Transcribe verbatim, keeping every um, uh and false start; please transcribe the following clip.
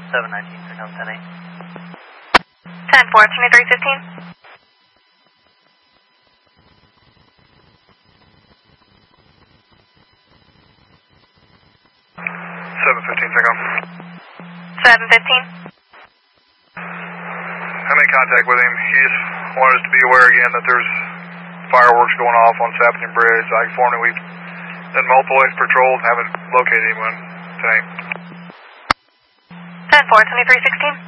seven nineteen, signal ten eight. ten four, twenty-three fifteen. seven fifteen, signal. seven fifteen. I made contact with him. He just wanted us to be aware again that there's fireworks going off on Sappington Bridge. I informed him we've done multiple X patrols and haven't located anyone tonight. ten four, twenty-three sixteen.